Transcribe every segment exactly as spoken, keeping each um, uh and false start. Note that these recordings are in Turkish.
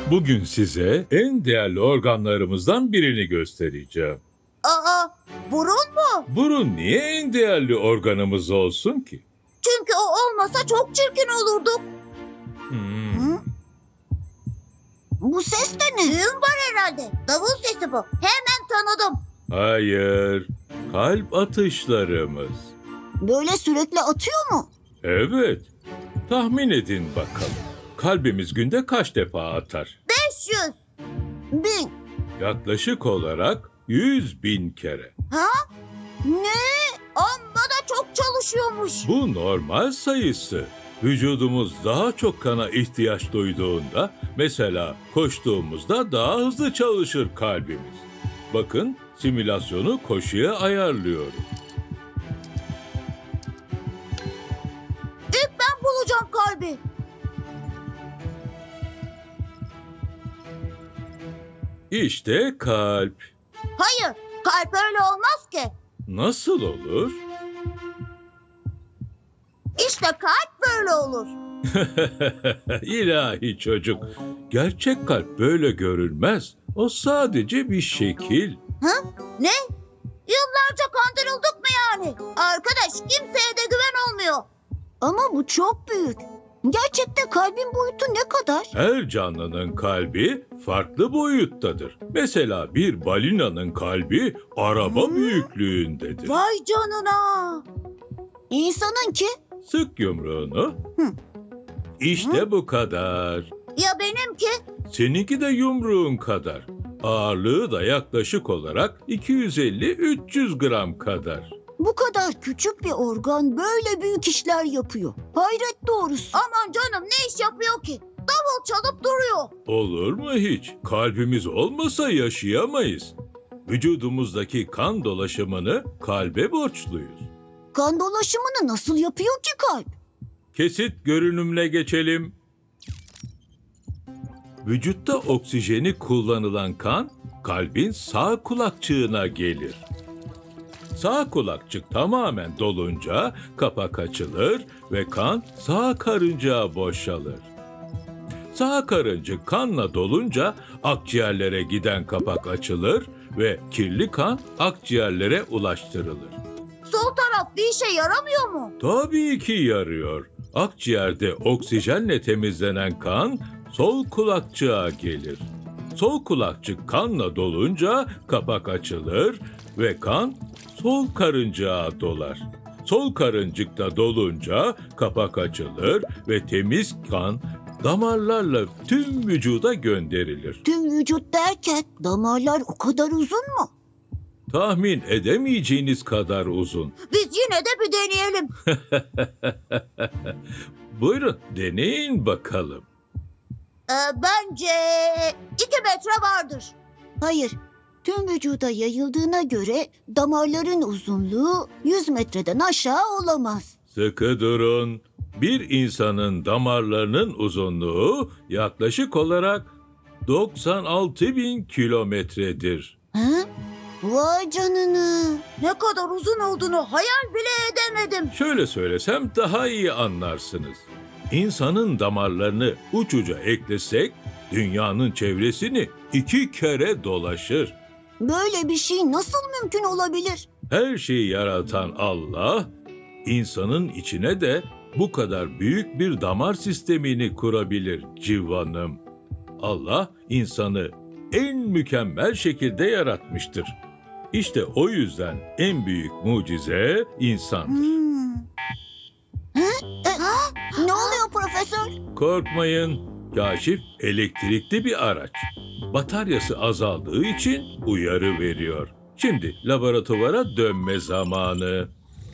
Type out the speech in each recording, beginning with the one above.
Bugün size en değerli organlarımızdan birini göstereceğim. Aa, burun mu? Burun niye en değerli organımız olsun ki? Çünkü o olmasa çok çirkin olurduk. Hmm. Hı? Bu ses de ne? Düğün var herhalde. Davul sesi bu. Hemen tanıdım. Hayır, kalp atışlarımız. Böyle sürekli atıyor mu? Evet, tahmin edin bakalım. Kalbimiz günde kaç defa atar? beş yüz. Bin. Yaklaşık olarak yüz bin kere. Ha? Ne? Amma da çok çalışıyormuş. Bu normal sayısı. Vücudumuz daha çok kana ihtiyaç duyduğunda, mesela koştuğumuzda daha hızlı çalışır kalbimiz. Bakın, simülasyonu koşuya ayarlıyorum. İlk ben bulacağım kalbi. İşte kalp. Hayır, kalp öyle olmaz ki. Nasıl olur? İşte kalp böyle olur. İlahi çocuk. Gerçek kalp böyle görülmez. O sadece bir şekil. Ha? Ne? Yıllarca kandırıldık mı yani? Arkadaş, kimseye de güven olmuyor. Ama bu çok büyük. Gerçekte kalbin boyutu ne kadar? Her canlının kalbi farklı boyuttadır. Mesela bir balinanın kalbi araba Hmm. büyüklüğündedir. Vay canına. İnsanınki? Sık yumruğunu. Hı. İşte bu kadar. Ya benimki? Seninki de yumruğun kadar. Ağırlığı da yaklaşık olarak iki yüz elli üç yüz gram kadar. Bu kadar küçük bir organ böyle büyük işler yapıyor. Hayret doğrusu. Aman canım, ne iş yapıyor ki? Davul çalıp duruyor. Olur mu hiç? Kalbimiz olmasa yaşayamayız. Vücudumuzdaki kan dolaşımını kalbe borçluyuz. Kan dolaşımını nasıl yapıyor ki kalp? Kesit görünümle geçelim. Vücutta oksijeni kullanılan kan kalbin sağ kulakçığına gelir. Sağ kulakçık tamamen dolunca kapak açılır ve kan sağ karıncaya boşalır. Sağ karıncık kanla dolunca akciğerlere giden kapak açılır ve kirli kan akciğerlere ulaştırılır. Sol taraf bir işe yaramıyor mu? Tabii ki yarıyor. Akciğerde oksijenle temizlenen kan sol kulakçığa gelir. Sol kulakçık kanla dolunca kapak açılır ve kan sol karıncaya dolar. Sol karıncıkta dolunca kapak açılır ve temiz kan damarlarla tüm vücuda gönderilir. Tüm vücut derken damarlar o kadar uzun mu? Tahmin edemeyeceğiniz kadar uzun. Biz yine de bir deneyelim. Buyurun deneyin bakalım. Ee, bence iki metre vardır. Hayır. Tüm vücuda yayıldığına göre damarların uzunluğu yüz metreden aşağı olamaz. Sıkı durun. Bir insanın damarlarının uzunluğu yaklaşık olarak doksan altı bin kilometredir. Ha? Vay canına. Ne kadar uzun olduğunu hayal bile edemedim. Şöyle söylesem daha iyi anlarsınız. İnsanın damarlarını uç uca eklesek dünyanın çevresini iki kere dolaşır. Böyle bir şey nasıl mümkün olabilir? Her şeyi yaratan Allah, insanın içine de bu kadar büyük bir damar sistemini kurabilir civanım. Allah insanı en mükemmel şekilde yaratmıştır. İşte o yüzden en büyük mucize insandır. Hmm. Ha? E, ha? Ne oluyor profesör? Korkmayın, kaşif elektrikli bir araç. Bataryası azaldığı için uyarı veriyor. Şimdi laboratuvara dönme zamanı.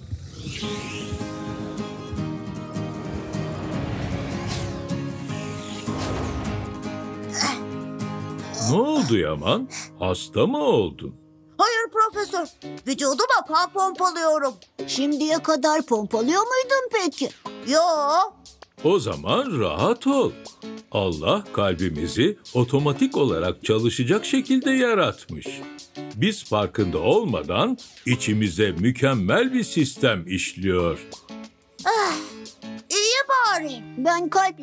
Ne oldu Yaman? Hasta mı oldun? Hayır profesör. Vücuduma kan pompalıyorum. Şimdiye kadar pompalıyor muydun peki? Yo. O zaman rahat ol. Allah kalbimizi otomatik olarak çalışacak şekilde yaratmış. Biz farkında olmadan içimize mükemmel bir sistem işliyor. İyi bari. Ben kalp